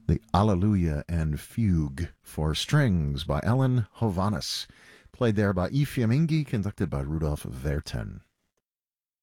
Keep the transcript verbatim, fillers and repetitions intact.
the Alleluia and Fugue for strings by Ellen Hovanes, played there by I Fiamminghi, conducted by Rudolf Verten.